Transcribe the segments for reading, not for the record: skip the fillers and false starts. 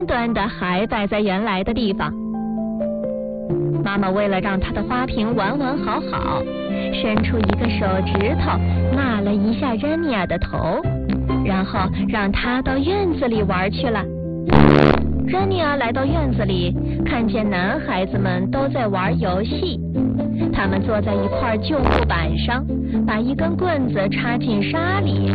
端的还摆在原来的地方。妈妈为了让她的花瓶完完好好，伸出一个手指头抹了一下任尼亚的头，然后让她到院子里玩去了。任尼亚来到院子里，看见男孩子们都在玩游戏，他们坐在一块旧木板上，把一根棍子插进沙里。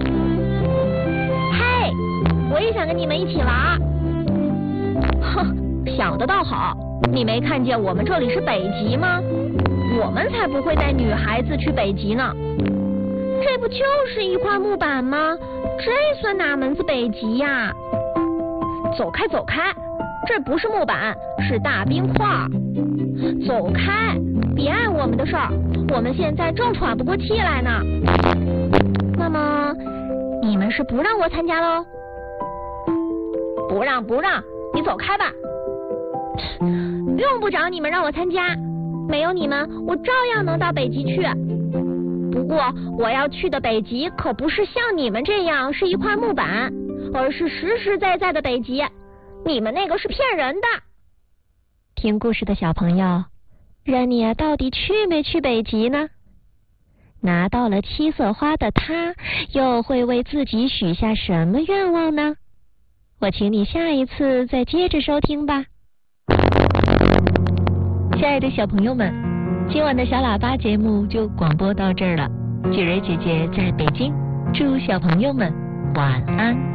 嘿，我也想跟你们一起玩。哼，想得倒好，你没看见我们这里是北极吗？我们才不会带女孩子去北极呢。这不就是一块木板吗？这算哪门子北极呀？走开走开，这不是木板，是大冰块。走开，别碍我们的事儿，我们现在正喘不过气来呢。那么你们是不让我参加喽？不让不让，你走开吧。用不着你们让我参加，没有你们我照样能到北极去。不过我要去的北极可不是像你们这样是一块木板，而是实实在在的北极，你们那个是骗人的。听故事的小朋友，任尼亚到底去没去北极呢？拿到了七色花的他，又会为自己许下什么愿望呢？我请你下一次再接着收听吧。亲爱的小朋友们，今晚的小喇叭节目就广播到这儿了。雪蕊姐姐在北京，祝小朋友们晚安。